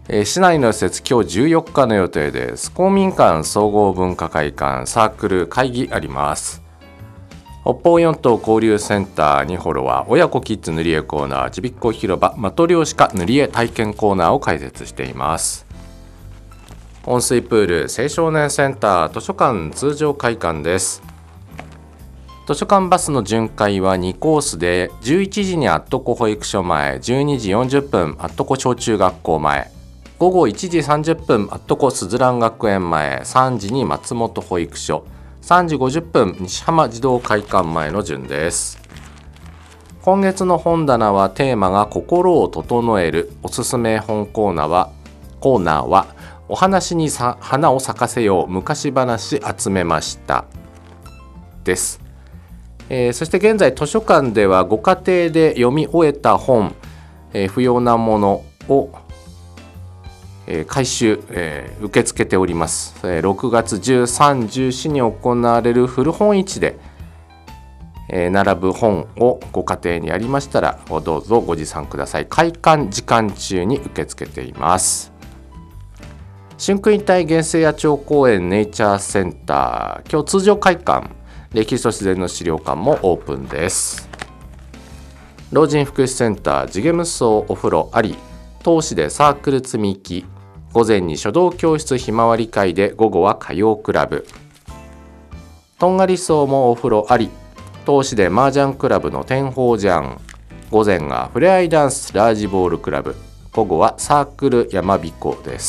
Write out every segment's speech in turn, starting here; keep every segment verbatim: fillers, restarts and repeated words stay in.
えー、市内の施設今日じゅうよっかの予定です。公民館、総合文化会館、サークル、会議あります。北方四島交流センターにホロは親子キッズ塗り絵コーナー、ちびっこ広場、的漁師科塗り絵体験コーナーを開設しています。温水プール、青少年センター、図書館通常会館です。図書館バスの巡回はにコースで、じゅういちじにアットコ保育所前、じゅうにじよんじゅっぷんアットコ小中学校前、午後いちじさんじゅっぷんアットコすずらん学園前、さんじに松本保育所、さんじごじゅっぷん西浜児童会館前の順です。今月の本棚はテーマが心を整える。おすすめ本コーナーはコーナーはお話にさ花を咲かせよう昔話集めましたです。えー、そして現在図書館ではご家庭で読み終えた本、えー、不要なものをえー、回収、えー、受け付けております。えー、ろくがつじゅうさん、じゅうしに行われる古本市で、えー、並ぶ本をご家庭にありましたらどうぞご持参ください。開館時間中に受け付けています。春訓一帯原生野鳥公園ネイチャーセンター、今日通常開館、歴史と自然の資料館もオープンです。老人福祉センター、地毛無双お風呂あり、当市でサークル積み木、午前に書道教室ひまわり会で、午後は歌謡クラブ。とんがり荘もお風呂あり、当市で麻雀クラブの天宝ジャン、午前がふれあいダンスラージボールクラブ、午後はサークル山彦です。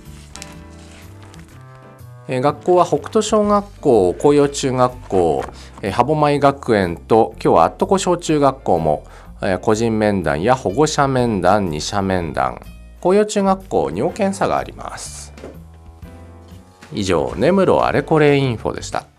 えー、学校は北斗小学校、紅葉中学校、えー、歯舞学園と、今日はあっとこ小中学校もえー、個人面談や保護者面談、二者面談、紅葉中学校尿検査があります。以上、根室あれこれインフォでした。